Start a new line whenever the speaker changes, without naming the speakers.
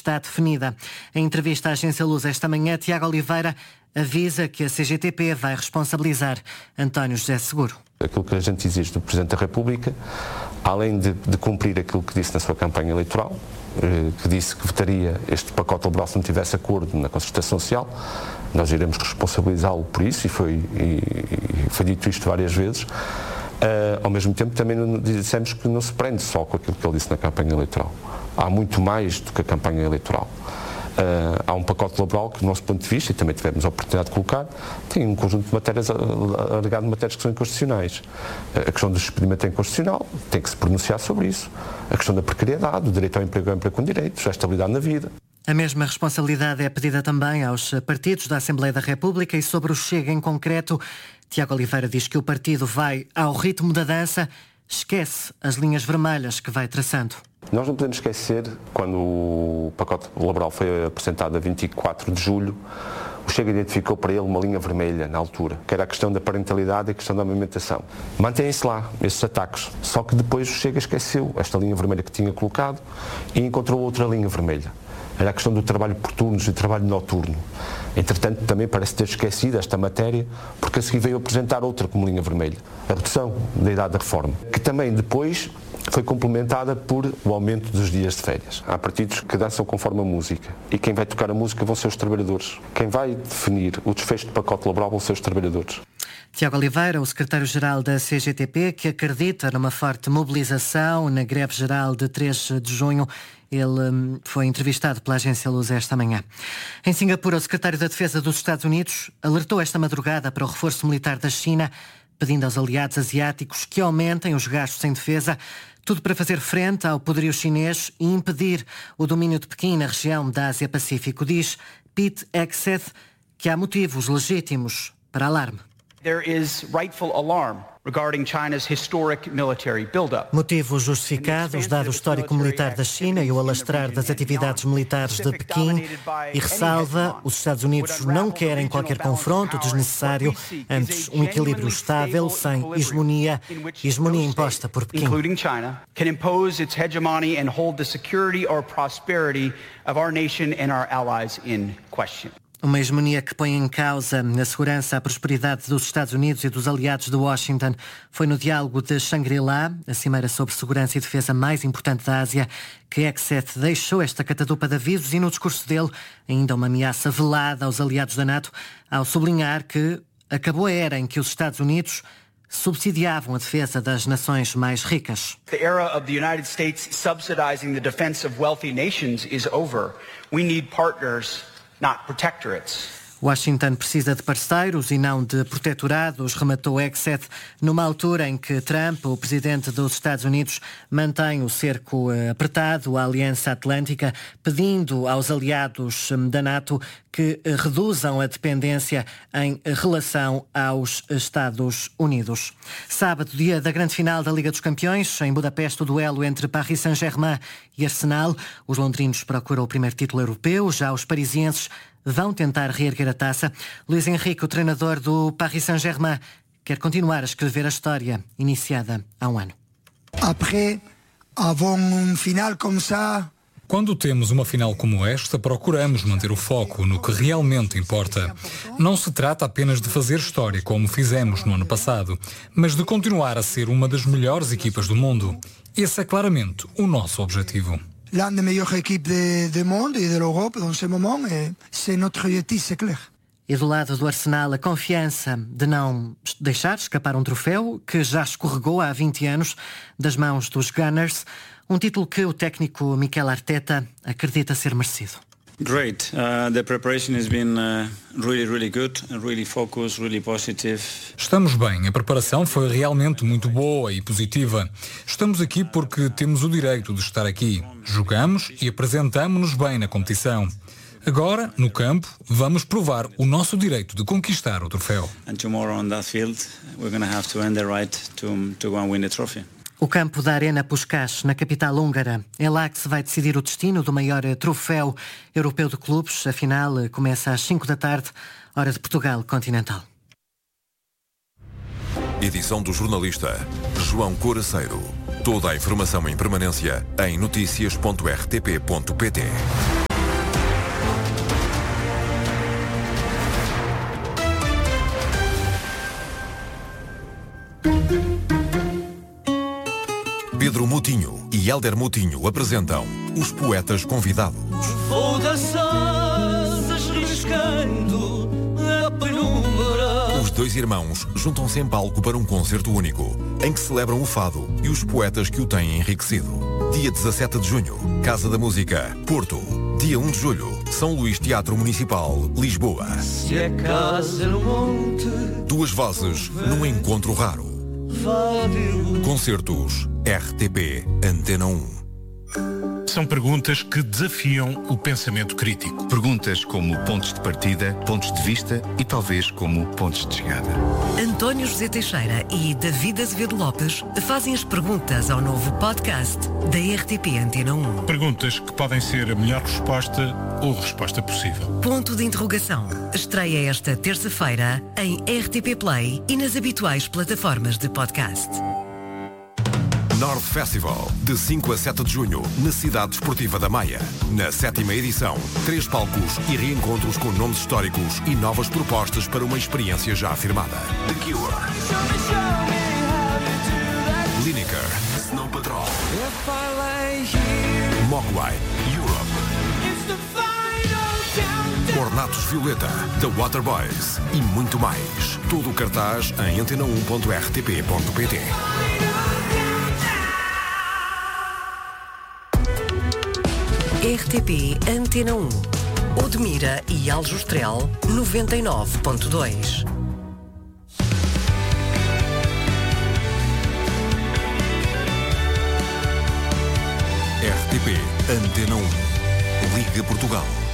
está definida. Em entrevista à agência Luz esta manhã, Tiago Oliveira avisa que a CGTP vai responsabilizar António José Seguro.
Aquilo que a gente exige do Presidente da República, além de cumprir aquilo que disse na sua campanha eleitoral, que disse que votaria este pacote laboral se não tivesse acordo na concertação social, nós iremos responsabilizá-lo por isso e foi dito isto várias vezes. Ao mesmo tempo também dissemos que não se prende só com aquilo que ele disse na campanha eleitoral. Há muito mais do que a campanha eleitoral. Há um pacote laboral que, do nosso ponto de vista, e também tivemos a oportunidade de colocar, tem um conjunto de matérias, alegado de matérias que são inconstitucionais. A questão do despedimento é inconstitucional, tem que se pronunciar sobre isso. A questão da precariedade, o direito ao emprego com direitos, a estabilidade na vida.
A mesma responsabilidade é pedida também aos partidos da Assembleia da República e sobre o Chega em concreto. Tiago Oliveira diz que o partido vai ao ritmo da dança, esquece as linhas vermelhas que vai traçando.
Nós não podemos esquecer, quando o pacote laboral foi apresentado a 24 de julho, o Chega identificou para ele uma linha vermelha na altura, que era a questão da parentalidade e a questão da amamentação. Mantêm-se lá esses ataques, só que depois o Chega esqueceu esta linha vermelha que tinha colocado e encontrou outra linha vermelha. Era a questão do trabalho por turnos e trabalho noturno. Entretanto, também parece ter esquecido esta matéria, porque a seguir veio apresentar outra como linha vermelha, a redução da idade da reforma, que também depois foi complementada por o aumento dos dias de férias. Há partidos que dançam conforme a música, e quem vai tocar a música vão ser os trabalhadores. Quem vai definir o desfecho do pacote laboral vão ser os trabalhadores.
Tiago Oliveira, o secretário-geral da CGTP, que acredita numa forte mobilização na greve geral de 3 de junho. Ele foi entrevistado pela agência Luz esta manhã. Em Singapura, o secretário da Defesa dos Estados Unidos alertou esta madrugada para o reforço militar da China, pedindo aos aliados asiáticos que aumentem os gastos em defesa, tudo para fazer frente ao poderio chinês e impedir o domínio de Pequim na região da Ásia-Pacífico. Diz Pete Hegseth que há motivos legítimos para alarme.
There is rightful alarm regarding China's historic military build-up.
Motivos justificados, dado o histórico militar da China e o alastrar das atividades militares de Pequim, e ressalva, os Estados Unidos não querem qualquer confronto desnecessário, antes um equilíbrio estável, sem hegemonia imposta por Pequim.
Including China, can impose its hegemony and hold the security or prosperity of our nation and our allies in question.
Uma hegemonia que põe em causa a segurança, a prosperidade dos Estados Unidos e dos aliados de Washington. Foi no diálogo de Shangri-La, a cimeira sobre segurança e defesa mais importante da Ásia, que Hegseth deixou esta catadupa de avisos e no discurso dele ainda uma ameaça velada aos aliados da NATO, ao sublinhar que acabou a era em que os Estados Unidos subsidiavam a defesa das nações mais ricas.
The era of the United States subsidizing the defense of wealthy nations is over. We need partners, not protectorates.
Washington precisa de parceiros e não de protetorados, rematou Hegseth, numa altura em que Trump, o presidente dos Estados Unidos, mantém o cerco apertado à Aliança Atlântica, pedindo aos aliados da NATO que reduzam a dependência em relação aos Estados Unidos. Sábado, dia da grande final da Liga dos Campeões, em Budapeste, o duelo entre Paris Saint-Germain e Arsenal. Os londrinos procuram o primeiro título europeu, já os parisienses vão tentar reerguer a taça. Luís Henrique, o treinador do Paris Saint-Germain, quer continuar a escrever a história iniciada há um ano.
Quando temos uma final como esta, procuramos manter o foco no que realmente importa. Não se trata apenas de fazer história como fizemos no ano passado, mas de continuar a ser uma das melhores equipas do mundo. Esse é claramente o nosso objetivo.
L'un des meilleures équipes do mundo e da Europa nesse momento, c'est notre objectif, c'est clair.
E do lado do Arsenal, a confiança de não deixar escapar um troféu que já escorregou há 20 anos das mãos dos Gunners, um título que o técnico Mikel Arteta acredita ser merecido.
Great. The preparation has been really good, really focused, really positive.
Estamos bem. A preparação foi realmente muito boa e positiva. Estamos aqui porque temos o direito de estar aqui. Jogamos e apresentamo-nos bem na competição. Agora, no campo, vamos provar o nosso direito de conquistar o troféu.
And tomorrow on that field, we're going to have to earn the right to go and win the trophy.
O campo da Arena Puskás, na capital húngara. É lá que se vai decidir o destino do maior troféu europeu de clubes. A final começa às 5 da tarde, hora de Portugal continental.
Edição do jornalista João Coraceiro. Toda a informação em permanência em noticias.rtp.pt. Pedro Moutinho e Hélder Moutinho apresentam Os Poetas Convidados.
Vou dançar riscando a penumbra.
Os dois irmãos juntam-se em palco para um concerto único, em que celebram o fado e os poetas que o têm enriquecido. Dia 17 de junho, Casa da Música, Porto. Dia 1 de julho, São Luís Teatro Municipal, Lisboa.
Se é casa no monte,
Duas vozes num encontro raro.
Fábio.
Concertos RTP Antena 1.
São perguntas que desafiam o pensamento crítico.
Perguntas como pontos de partida, pontos de vista e talvez como pontos de chegada.
António José Teixeira e David Azevedo Lopes fazem as perguntas ao novo podcast da RTP Antena 1.
Perguntas que podem ser a melhor resposta ou resposta possível.
Ponto de interrogação. Estreia esta terça-feira em RTP Play e nas habituais plataformas de podcast.
North Festival, de 5 a 7 de junho, na Cidade Desportiva da Maia. Na 7ª edição, 3 palcos e reencontros com nomes históricos e novas propostas para uma experiência já afirmada. The Cure, Lineker, Snow Patrol, Mogwai, Europe, Ornatos Violeta, The Waterboys e muito mais. Todo o cartaz em antena1.rtp.pt.
RTP Antena 1. Odmira e Aljustrel 99.2.
RTP Antena 1. Liga Portugal.